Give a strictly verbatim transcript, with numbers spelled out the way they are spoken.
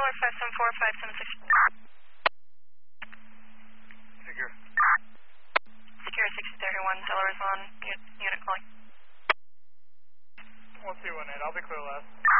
Delaware five seven four, five seven six. Secure. Secure six thirty-one, Delaware's on, unit calling. one two one eight, I'll be clear last.